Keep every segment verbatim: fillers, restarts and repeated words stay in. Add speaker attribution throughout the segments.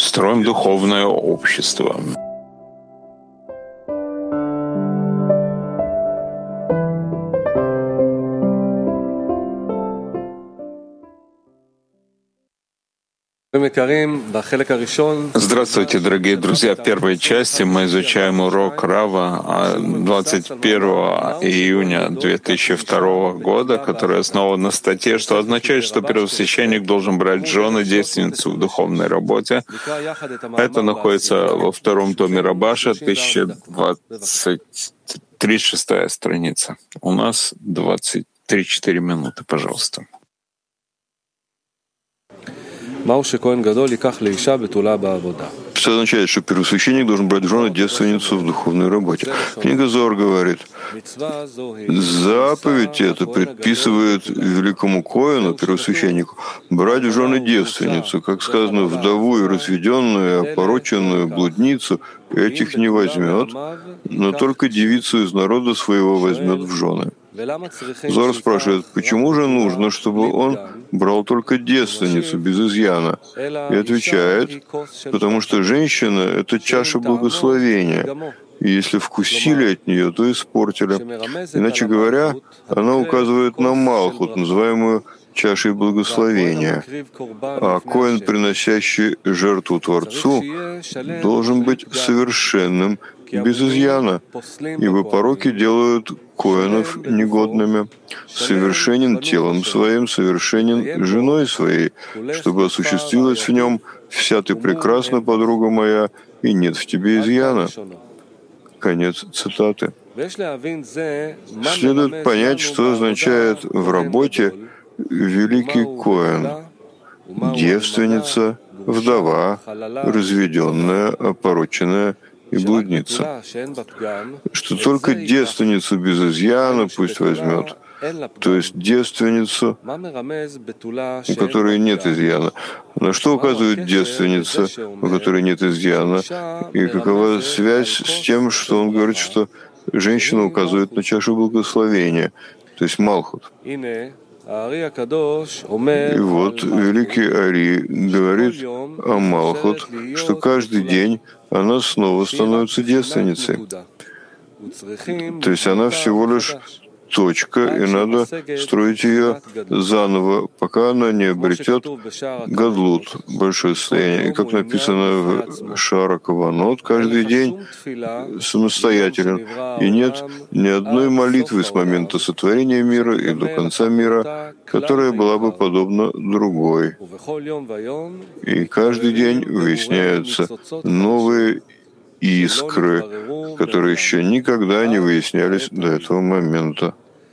Speaker 1: строим духовное общество. Здравствуйте, дорогие друзья! В первой части мы изучаем урок Рава двадцать первого июня две тысячи второго года, который основан на статье, что означает, что первосвященник должен брать жены девственницу в духовной работе. Это находится во втором томе Рабаша, тысяча двадцать тридцать шестая страница. У нас двадцать три-четыре минуты, пожалуйста.
Speaker 2: Что означает, что первосвященник должен брать в жены девственницу в духовной работе? Книга Зоар говорит, заповедь эта предписывает великому коэну, первосвященнику, брать в жены девственницу, как сказано, вдову и разведенную, опороченную, блудницу, этих не возьмет, но только девицу из народа своего возьмет в жены. Зоар спрашивает, почему же нужно, чтобы он брал только девственницу без изъяна? И отвечает, потому что женщина — это чаша благословения, и если вкусили от нее, то испортили. Иначе говоря, она указывает на Малхут, называемую чашей благословения. А коэн, приносящий жертву Творцу, должен быть совершенным, без изъяна, ибо пороки делают коэнов негодными, совершенен телом своим, совершенен женой своей, чтобы осуществилась в нем вся ты прекрасна, подруга моя, и нет в тебе изъяна. Конец цитаты. Следует понять, что означает в работе великий коэн, девственница, вдова, разведенная, опороченная и блудница, что только девственницу без изъяна пусть возьмет, то есть девственницу, у которой нет изъяна. На что указывает девственница, у которой нет изъяна, и какова связь с тем, что он говорит, что женщина указывает на чашу благословения, то есть Малхут. И вот великий Ари говорит о Малхут, что каждый день она снова становится девственницей. То есть она всего лишь точка, и надо строить ее заново, пока она не обретет гадлут, большое состояние. И как написано в Шаара Каванот, каждый день самостоятелен. И нет ни одной молитвы с момента сотворения мира и до конца мира, которая была бы подобна другой. И каждый день выясняются новые искры, которые еще никогда не выяснялись до этого момента.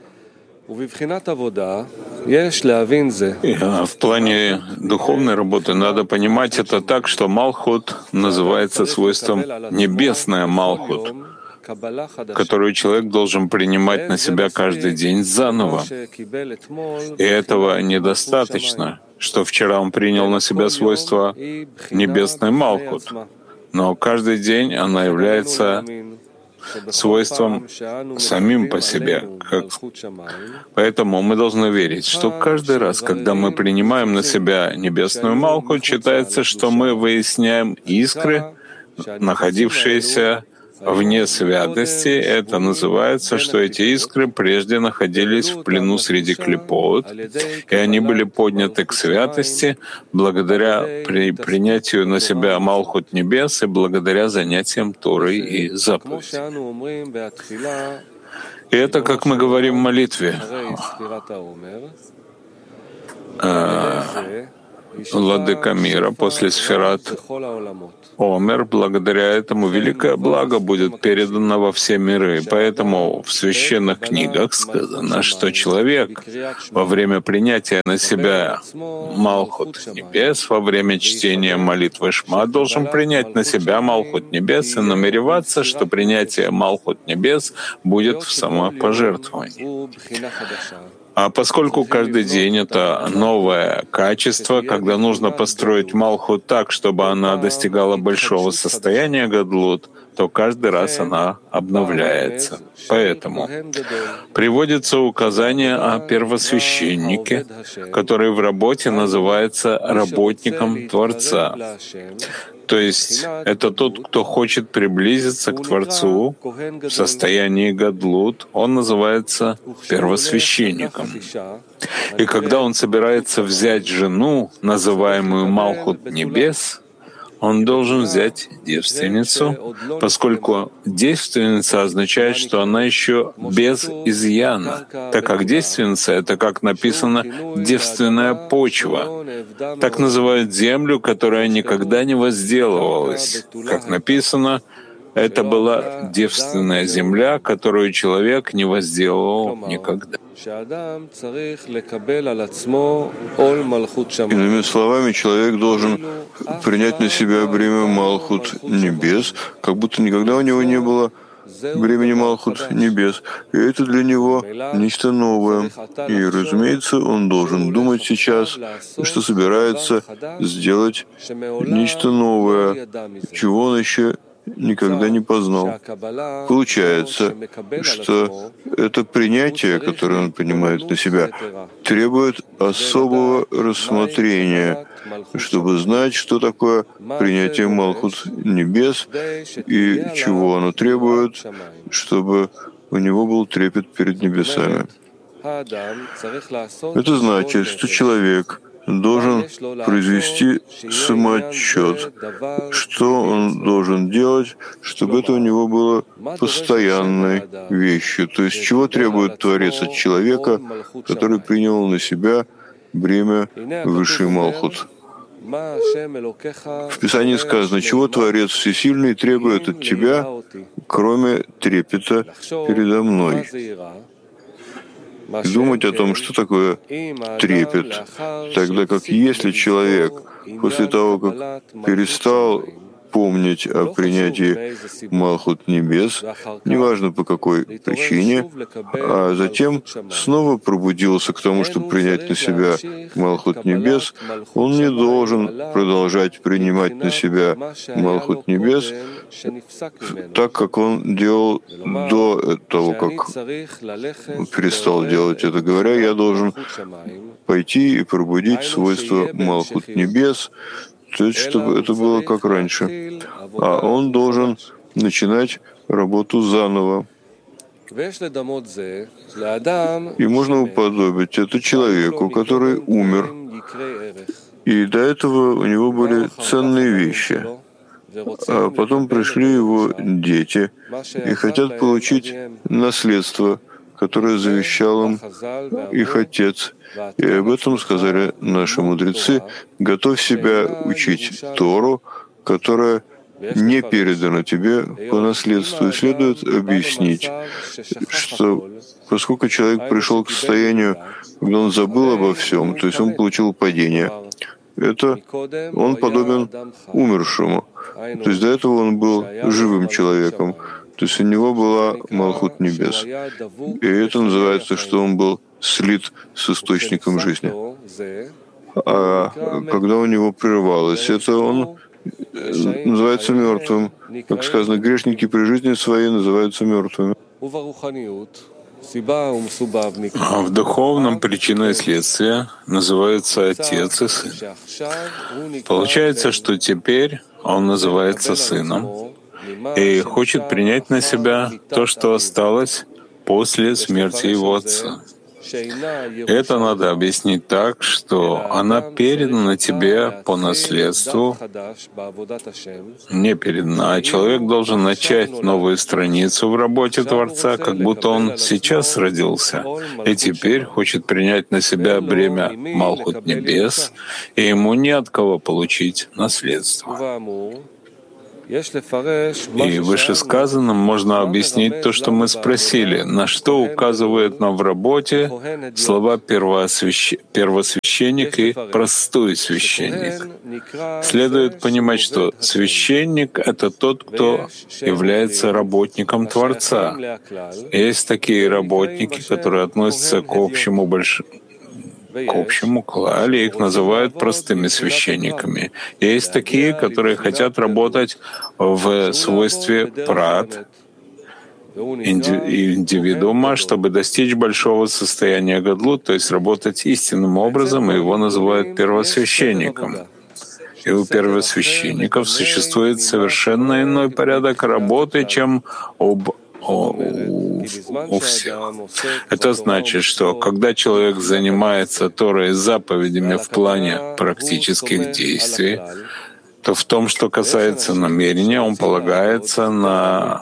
Speaker 1: А в плане духовной работы надо понимать это так, что Малхут называется свойством небесная Малхут, которую человек должен принимать на себя каждый день заново. И этого недостаточно, что вчера он принял на себя свойства небесной Малхут. Но каждый день она является свойством самим по себе. Как... Поэтому мы должны верить, что каждый раз, когда мы принимаем на себя небесную Малхут, считается, что мы выясняем искры, находившиеся вне святости. Это называется, что эти искры прежде находились в плену среди клипот, и они были подняты к святости благодаря при принятию на себя Малхут небес и благодаря занятиям Торой и заповедей. И это, как мы говорим в молитве, Владыка мира после сферат Омер, благодаря этому великое благо будет передано во все миры. Поэтому в священных книгах сказано, что человек во время принятия на себя Малхут небес, во время чтения молитвы Шма, должен принять на себя Малхут небес и намереваться, что принятие Малхут небес будет в самопожертвовании. А поскольку каждый день — это новое качество, когда нужно построить Малхут так, чтобы она достигала большого состояния гадлут, то каждый раз она обновляется. Поэтому приводится указание о первосвященнике, который в работе называется работником Творца. То есть это тот, кто хочет приблизиться к Творцу в состоянии гадлут, он называется первосвященником. И когда он собирается взять жену, называемую Малхут Небес, он должен взять девственницу, поскольку девственница означает, что она еще без изъяна, так как девственница — это, как написано, девственная почва. Так называют землю, которая никогда не возделывалась. Как написано, это была девственная земля, которую человек не возделывал никогда.
Speaker 2: Иными словами, человек должен принять на себя бремя Малхут Небес, как будто никогда у него не было бремени Малхут Небес. И это для него нечто новое. И, разумеется, он должен думать сейчас, что собирается сделать нечто новое, чего он еще никогда не познал. Получается, что это принятие, которое он принимает на себя, требует особого рассмотрения, чтобы знать, что такое принятие Малхут Небес и чего оно требует, чтобы у него был трепет перед небесами. Это значит, что человек должен произвести самоотчет, что он должен делать, чтобы это у него было постоянной вещью. То есть чего требует Творец от человека, который принял на себя бремя высшей Малхут. В Писании сказано, чего Творец Всесильный требует от тебя, кроме трепета передо мной. И думать о том, что такое трепет, тогда как если человек после того, как перестал помнить о принятии Малхут Небес, неважно по какой причине, а затем снова пробудился к тому, чтобы принять на себя Малхут Небес, он не должен продолжать принимать на себя Малхут Небес так, как он делал до того, как перестал делать это. Говоря, я должен пойти и пробудить свойства Малхут Небес, то есть, чтобы это было как раньше. А он должен начинать работу заново. И можно уподобить это человеку, который умер, и до этого у него были ценные вещи. А потом пришли его дети и хотят получить наследство, которое завещал им их отец. И об этом сказали наши мудрецы: готовь себя учить Тору, которая не передана тебе по наследству. И следует объяснить, что поскольку человек пришел к состоянию, когда он забыл обо всем, то есть он получил падение, это он подобен умершему. То есть до этого он был живым человеком. То есть у него была Малхут Небес. И это называется, что он был слит с источником жизни. А когда у него прервалось, это он называется мертвым. Как сказано, грешники при жизни своей называются мертвыми.
Speaker 1: А в духовном причина и следствие называются Отец и Сын. Получается, что теперь он называется Сыном и хочет принять на себя то, что осталось после смерти его отца. Это надо объяснить так, что она передана тебе по наследству, не передана, а человек должен начать новую страницу в работе Творца, как будто он сейчас родился, и теперь хочет принять на себя бремя Малхут Небес, и ему не от кого получить наследство. И вышесказанным можно объяснить то, что мы спросили, на что указывают нам в работе слова первосвящ... первосвященник и простой священник. Следует понимать, что священник — это тот, кто является работником Творца. Есть такие работники, которые относятся к общему больш... к общему клали, их называют простыми священниками. Есть такие, которые хотят работать в свойстве прат, индивидуума, чтобы достичь большого состояния гадлут, то есть работать истинным образом, и его называют первосвященником. И у первосвященников существует совершенно иной порядок работы, чем об У, у всех. Это значит, что когда человек занимается Торой заповедями в плане практических действий, то в том, что касается намерения, он полагается на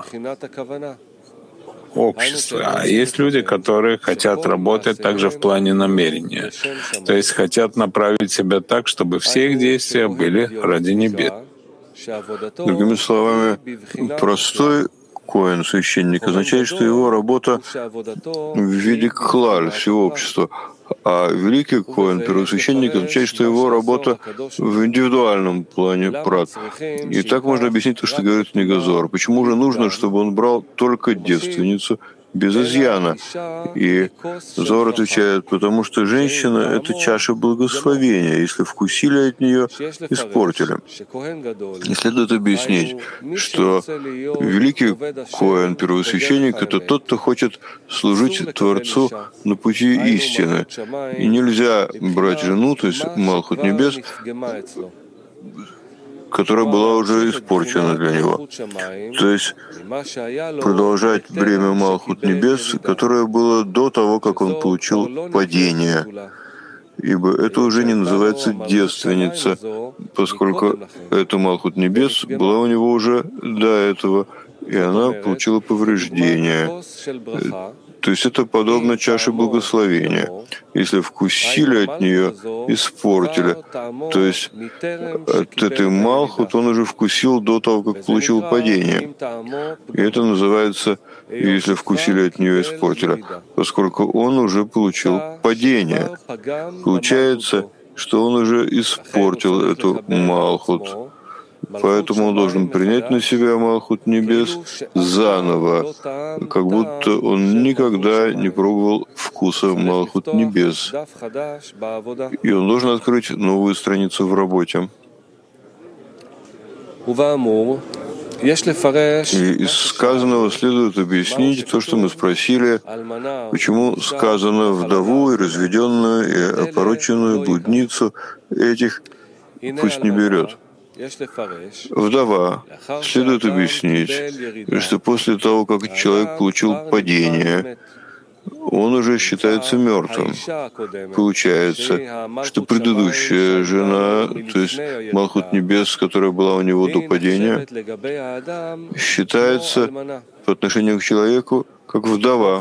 Speaker 1: общество. А есть люди, которые хотят работать также в плане намерения, то есть хотят направить себя так, чтобы все их действия были ради небес.
Speaker 2: Другими словами, простой коэн, священник, означает, что его работа в виде клаль, всего общества, а великий коэн, первосвященник, означает, что его работа в индивидуальном плане прат. И так можно объяснить то, что говорит Негазор. Почему же нужно, чтобы он брал только девственницу, без изъяна? И Зор отвечает, потому что женщина — это чаша благословения. Если вкусили от нее, испортили. И следует объяснить, что великий коэн, первосвященник — это тот, кто хочет служить Творцу на пути истины. И нельзя брать жену, то есть Малхут Небес, которая была уже испорчена для него. То есть продолжать бремя Малхут Небес, которое было до того, как он получил падение. Ибо это уже не называется девственница, поскольку эта Малхут Небес была у него уже до этого, и она получила повреждения. То есть это подобно чаше благословения. Если вкусили от нее, испортили. То есть от этой Малхут он уже вкусил до того, как получил падение. И это называется, если вкусили от нее, испортили, поскольку он уже получил падение. Получается, что он уже испортил эту Малхут. Поэтому он должен принять на себя Малхут Небес заново, как будто он никогда не пробовал вкуса Малхут Небес. И он должен открыть новую страницу в работе. И из сказанного следует объяснить то, что мы спросили, почему сказано вдову и разведенную и опороченную блудницу этих пусть не берет. Вдова. Следует объяснить, что после того, как человек получил падение, он уже считается мертвым. Получается, что предыдущая жена, то есть Малхут Небес, которая была у него до падения, считается по отношению к человеку как вдова.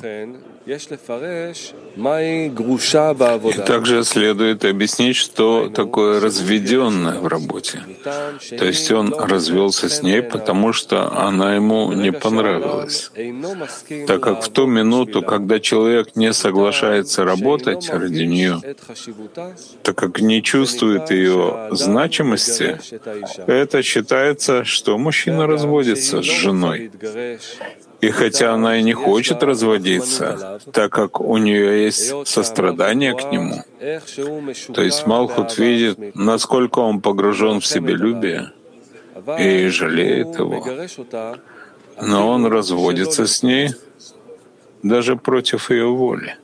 Speaker 1: И также следует объяснить, что такое разведенное в работе. То есть он развелся с ней, потому что она ему не понравилась. Так как в ту минуту, когда человек не соглашается работать ради нее, так как не чувствует ее значимости, это считается, что мужчина разводится с женой. И хотя она и не хочет разводиться, так как у нее есть сострадание к нему, то есть Малхут видит, насколько он погружен в себелюбие и жалеет его, но он разводится с ней даже против ее воли.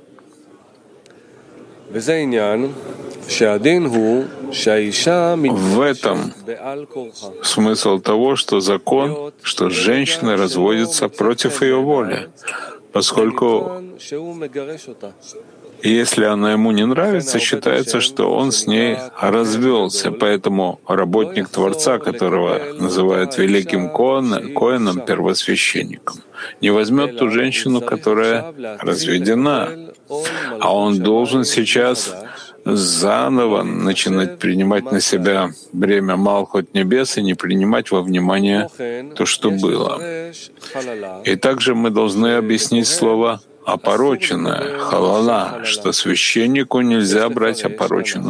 Speaker 1: В этом смысл того, что закон, что женщина разводится против ее воли, поскольку если она ему не нравится, считается, что он с ней развелся. Поэтому работник Творца, которого называют великим коэном, первосвященником, не возьмет ту женщину, которая разведена, а он должен сейчас заново начинать принимать на себя бремя Малхут Небес и не принимать во внимание то, что было. И также мы должны объяснить слово «опороченное», «халала», что священнику нельзя брать опороченную